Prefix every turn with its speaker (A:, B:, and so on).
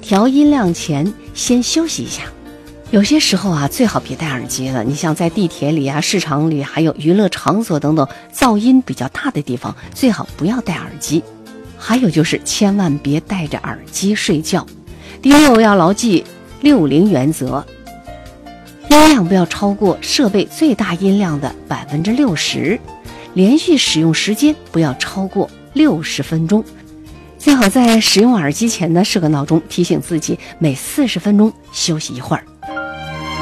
A: 调音量前先休息一下。有些时候啊，最好别戴耳机了。你像在地铁里啊、市场里，还有娱乐场所等等噪音比较大的地方，最好不要戴耳机。还有就是千万别戴着耳机睡觉。第六，要牢记60原则，音量不要超过设备最大音量的60%，连续使用时间不要超过60分钟。最好在使用耳机前呢设个闹钟，提醒自己每40分钟休息一会儿。